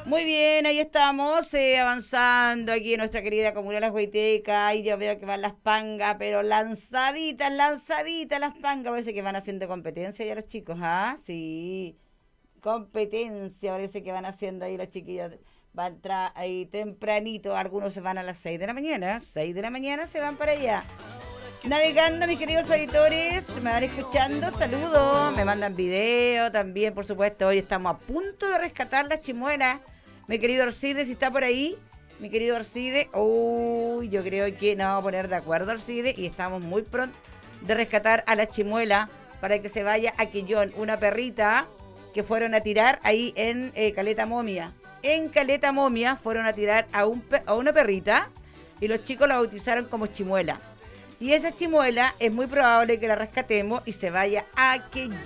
Muy bien, ahí estamos avanzando aquí en nuestra querida comuna Las Huaytecas. Ahí yo veo que van las pangas, pero lanzaditas, lanzaditas las pangas. Parece que van haciendo competencia ya los chicos, ¿ah? Sí, competencia parece que van haciendo ahí los chiquillos. Van a entrar ahí tempranito, algunos se van a las 6 de la mañana. 6 de la mañana se van para allá. Navegando, mis queridos auditores, me van escuchando, saludos, me mandan video también, por supuesto. Hoy estamos a punto de rescatar las chimuelas. Mi querido Orcide, si está por ahí, mi querido Orcide, uy, yo creo que nos vamos a poner de acuerdo, Orcide, y estamos muy pronto de rescatar a la chimuela para que se vaya a Quillón, una perrita que fueron a tirar ahí en Caleta Momia. En Caleta Momia fueron a tirar a una perrita y los chicos la bautizaron como chimuela. Y esa chimuela es muy probable que la rescatemos y se vaya a Quillón.